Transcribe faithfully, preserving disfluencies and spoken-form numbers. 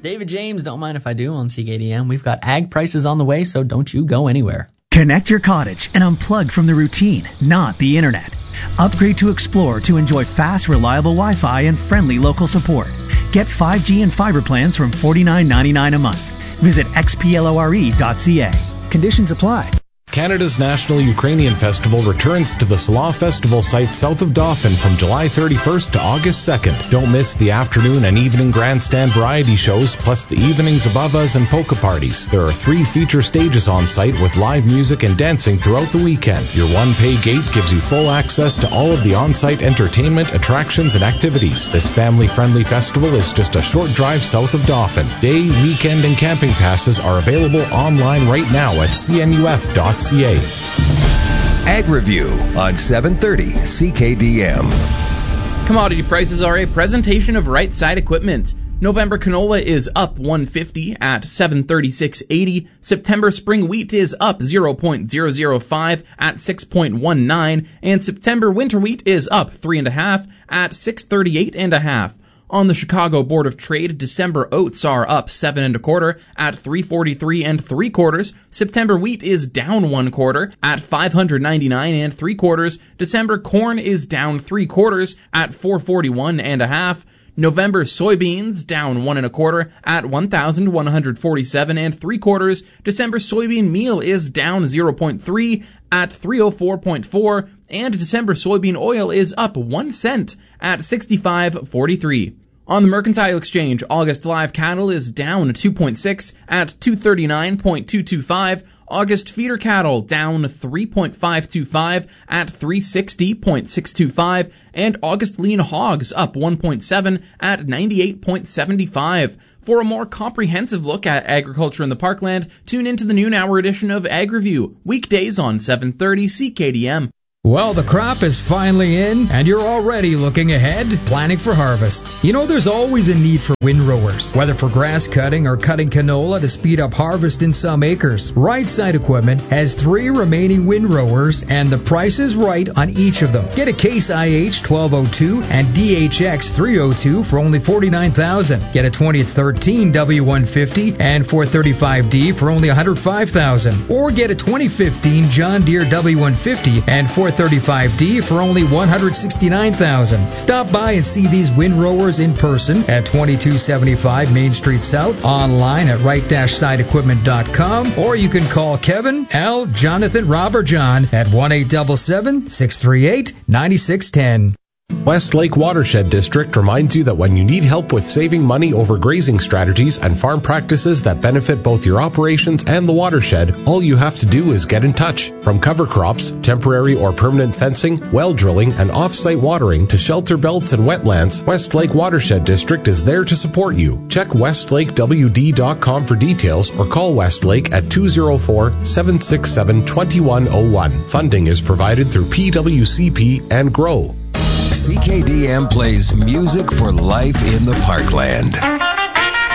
David James, don't mind if I do on C K D M. We've got ag prices on the way, so don't you go anywhere. Connect your cottage and unplug from the routine, not the internet. Upgrade to Explore to enjoy fast, reliable Wi-Fi and friendly local support. Get five G and fiber plans from forty-nine ninety-nine a month. Visit x p lore dot c a. Conditions apply. Canada's National Ukrainian Festival returns to the Salah Festival site south of Dauphin from July thirty-first to August second. Don't miss the afternoon and evening grandstand variety shows, plus the evenings above us and polka parties. There are three feature stages on site with live music and dancing throughout the weekend. Your one-pay gate gives you full access to all of the on-site entertainment, attractions, and activities. This family-friendly festival is just a short drive south of Dauphin. Day, weekend, and camping passes are available online right now at c n u f dot c a. Ag Review on seven thirty C K D M. Commodity prices are a presentation of Right Side Equipment. November canola is up one fifty at seven thirty-six eighty. September spring wheat is up zero point zero zero five at six point one nine, and September winter wheat is up three and a half at six thirty-eight and a half. On the Chicago Board of Trade, December oats are up seven and a quarter at three forty-three and three quarters. September wheat is down one quarter at five ninety-nine and three quarters. December corn is down three quarters at four forty-one and a half. November soybeans down one and a quarter at one thousand one hundred forty-seven and three quarters. December soybean meal is down zero point three at three oh four point four, and December soybean oil is up one cent at sixty-five forty-three. On the Mercantile Exchange, August live cattle is down two point six at two thirty-nine point two two five. August feeder cattle down three point five two five at three sixty point six two five, and August lean hogs up one point seven at ninety-eight point seven five. For a more comprehensive look at agriculture in the Parkland, tune into the noon hour edition of Ag Review, weekdays on seven thirty C K D M. Well, the crop is finally in, and you're already looking ahead, planning for harvest. You know, there's always a need for windrowers, whether for grass cutting or cutting canola to speed up harvest in some acres. Right Side Equipment has three remaining windrowers, and the price is right on each of them. Get a Case I H twelve oh two and D H X three oh two for only forty-nine thousand dollars. Get a twenty thirteen W one fifty and four thirty-five D for only one hundred five thousand dollars. Or get a twenty fifteen John Deere W one fifty and four thirty-five D for only one hundred sixty-nine thousand dollars. Stop by and see these windrowers in person at twenty-two seventy-five Main Street South, online at right side equipment dot com, or you can call Kevin, Al, Jonathan, Rob, or John at one eight seven seven, six three eight, nine six one zero. Westlake Watershed District reminds you that when you need help with saving money over grazing strategies and farm practices that benefit both your operations and the watershed, all you have to do is get in touch. From cover crops, temporary or permanent fencing, well drilling, and off-site watering to shelter belts and wetlands, Westlake Watershed District is there to support you. Check westlake w d dot com for details or call Westlake at two oh four, seven six seven, two one oh one. Funding is provided through P W C P and GROW. C K D M plays music for life in the Parkland.